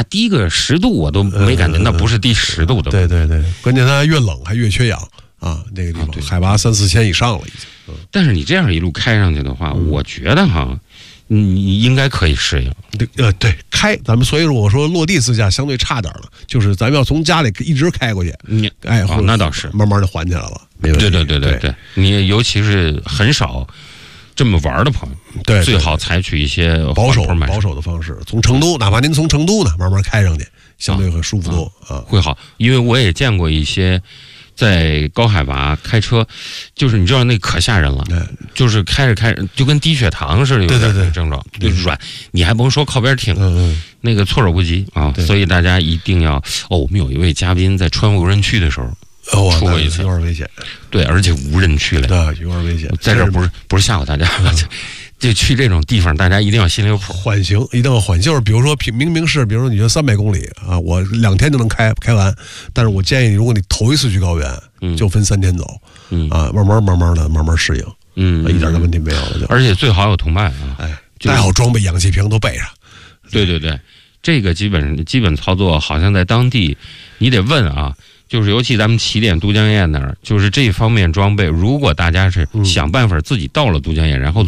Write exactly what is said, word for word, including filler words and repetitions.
怕低个十度我都没感觉，那不是低十度的。 对对对，关键它越冷还越缺氧啊，那个地方、啊、海拔三四千以上了已经。嗯、 但是你这样一路开上去的话，嗯、我觉得哈。你应该可以适应， 对，呃，对，开咱们所以说我说落地自驾相对差点了，就是咱们要从家里一直开过去， 你哎、 哦，那倒是慢慢的缓起来了，没问题。 对对对对对，你尤其是很少这么玩的朋友， 对， 最好采取一些保守保守的方式，从成都，哪怕您从成都呢慢慢开上去，相对会舒服多啊，啊会好，因为我也见过一些。在高海拔开车，就是你知道那可吓人了，就是开着开着就跟低血糖似的，有点症状，就软，你还甭说靠边停， 嗯嗯， 那个措手不及啊！所以大家一定要哦，我们有一位嘉宾在穿无人区的时候， 哦， 出过一次， 有点危险， 对，而且无人区嘞， 对，有点危险。 在这不是不是吓唬大家。就去这种地方，大家一定要心里有谱。 缓行一定要缓，就是比如说明明是，比如说你说三百公里啊，我两天就能开开完，但是我建议你，如果你头一次去高原，嗯，就分三天走，嗯啊，慢慢慢慢的慢慢适应，嗯，一点的问题没有了就。 而且最好有同伴啊， 哎，带好装备，氧气瓶都备上。 对对对，这个基本基本操作，好像在当地你得问啊。就是尤其咱们起点都江堰那儿，就是这方面装备，如果大家是想办法自己到了都江堰，然后